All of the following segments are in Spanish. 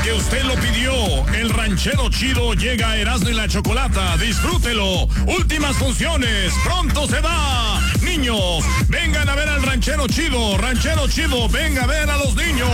porque usted lo pidió. El ranchero chido llega a Erasmo y la Chocolata. Disfrútelo. Últimas funciones. Pronto se da. Niños, vengan a ver al ranchero chido. Ranchero chido, venga a ver a los niños.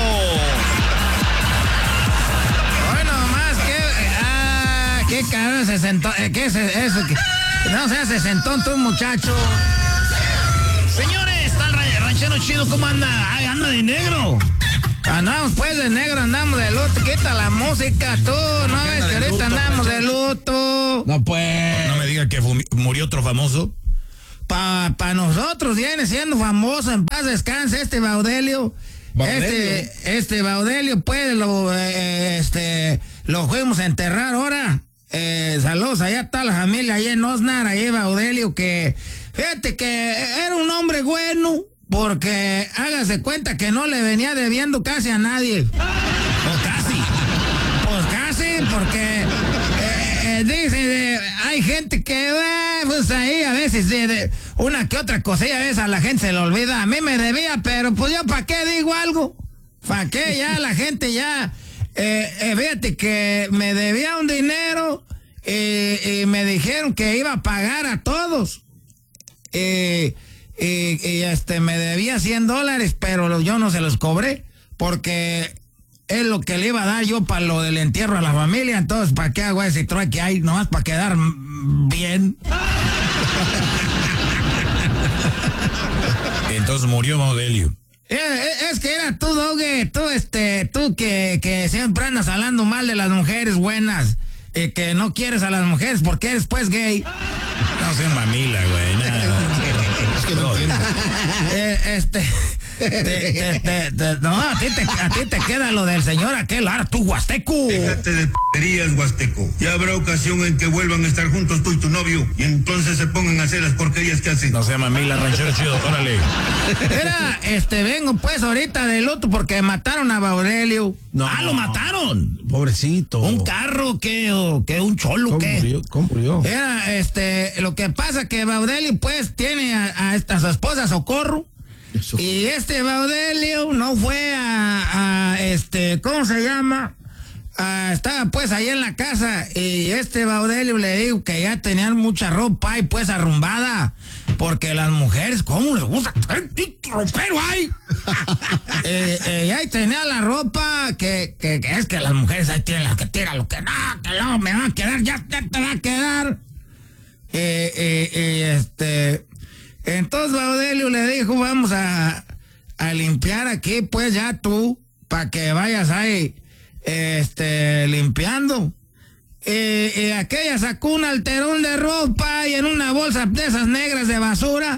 Bueno, más que... qué cabrón se sentó. ¿Qué es eso? No sé, se sentó tu muchacho. Señores, está el ranchero chido, ¿cómo anda? Ay, anda de negro. Andamos pues de negro, andamos de luto. Quita la música, tú. No ves que ahorita andamos de luto. No, pues. No me diga que murió otro famoso. Pa nosotros viene siendo famoso, en paz descanse este Baudelio. Este Baudelio, pues, lo fuimos a enterrar ahora. Saludos, allá está la familia, allá en Osnar, allá Baudelio, que fíjate que era un hombre bueno, porque hágase cuenta que no le venía debiendo casi a nadie. Pues casi, porque dice, hay gente que pues ahí a veces una que otra cosilla, a veces a la gente se le olvida. A mí me debía, pero pues yo ¿para qué digo algo? ¿Para qué? Ya la gente ya, fíjate que me debía un dinero y me dijeron que iba a pagar a todos. Me debía $100, pero yo no se los cobré porque es lo que le iba a dar yo para lo del entierro a la familia. Entonces, ¿para qué hago ese trueque ahí? Nomás para quedar bien. Entonces murió Baudelio. Es que era tú, Doge, tú que siempre andas hablando mal de las mujeres buenas, que no quieres a las mujeres porque eres pues gay. No seas mamila, güey. Es que no entiendo. No, a ti te queda lo del señor aquel, ahora tú, Huasteco. Déjate de p***erías, Huasteco. Ya habrá ocasión en que vuelvan a estar juntos tú y tu novio, y entonces se pongan a hacer las porquerías que hacen. No sea mamila, ranchero chido, órale. Vengo pues ahorita de luto porque mataron a Baudelio. No. Ah, lo mataron. Pobrecito. ¿Un carro qué? ¿O qué? ¿Un cholo qué? ¿Cómo murió? Era, lo que pasa que Baudelio pues tiene a su esposa Socorro. Eso. Y Baudelio no fue ¿cómo se llama? Estaba pues ahí en la casa y Baudelio le dijo que ya tenían mucha ropa y pues arrumbada, porque las mujeres, ¿cómo les gusta? ¡Ropero hay! Y ahí tenía la ropa que es que las mujeres ahí tienen las que tiran, lo que no me va a quedar, ya te va a quedar. Entonces Baudelio le dijo, vamos a limpiar aquí, pues ya tú, para que vayas ahí, limpiando. Aquella sacó un alterón de ropa y en una bolsa de esas negras de basura.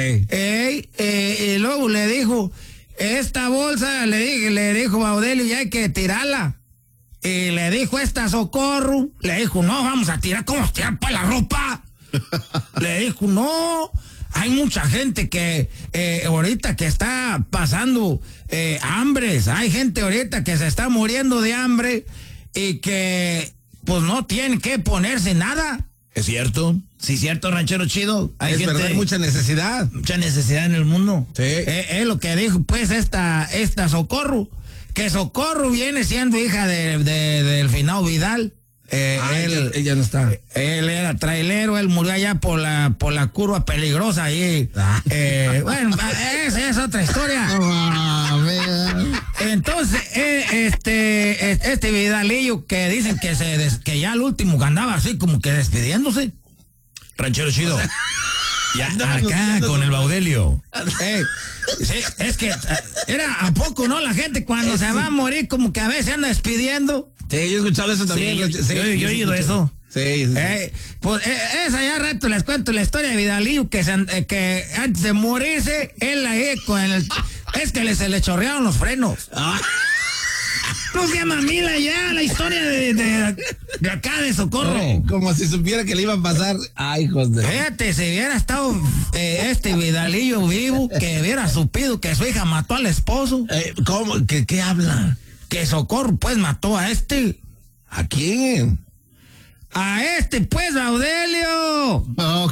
Y luego le dijo, esta bolsa, le dijo Baudelio, ya hay que tirarla. Y le dijo esta Socorro, le dijo, no, vamos a tirar, ¿cómo tirar para la ropa? Le dijo, no. Hay mucha gente que ahorita que está pasando hambres. Hay gente ahorita que se está muriendo de hambre y que pues no tienen que ponerse nada. ¿Es cierto? Sí, cierto, ranchero chido. Hay mucha necesidad. Mucha necesidad en el mundo. Sí. Es lo que dijo pues esta Socorro. Que Socorro viene siendo hija del finado Vidal. Ella no está. Él era trailero, él murió allá por la curva peligrosa ahí. Bueno, esa es otra historia. Entonces, este Vidalillo que dicen que ya al último andaba así como que despidiéndose. Ranchero chido. Ya acá con el Baudelio. Sí, es que era a poco, ¿no? La gente cuando se va a morir como que a veces anda despidiendo. Sí, yo he escuchado eso también. Sí, yo he oído eso. Sí. Pues esa ya rato les cuento la historia de Vidalillo, que antes de morirse, él ahí es que se le chorrearon los frenos. No se llama Mila ya, la historia de acá de Socorro. Como si supiera que le iba a pasar. Ay, hijos de... Fíjate, si hubiera estado Vidalillo vivo, que hubiera supido que su hija mató al esposo. ¿Cómo? ¿Qué habla? Que Socorro pues mató a ¿A quién? A pues, Baudelio.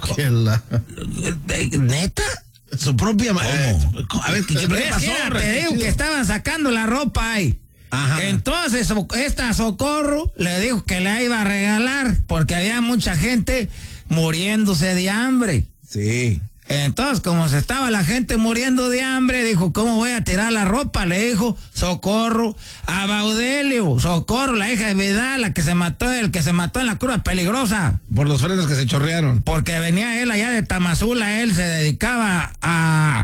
¿Neta? Su propia madre. A ver, ¿qué pasó? Te digo que estaban sacando la ropa ahí. Ajá. Entonces, esta Socorro le dijo que le iba a regalar porque había mucha gente muriéndose de hambre. Sí. Entonces, como se estaba la gente muriendo de hambre, dijo, ¿cómo voy a tirar la ropa? Le dijo Socorro a Baudelio. Socorro, la hija de Vidal, el que se mató en la curva peligrosa. Por los frenos que se chorrearon. Porque venía él allá de Tamazula, él se dedicaba a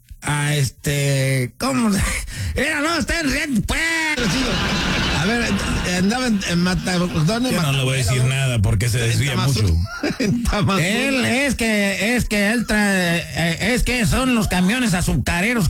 ¿cómo se? Era, no, estén riendo, pues. A ver, andaba en Matamoros. Yo no le voy a decir nada porque se desvía mucho. En Tamazula. Él es que él trae, es que son los camiones azucareros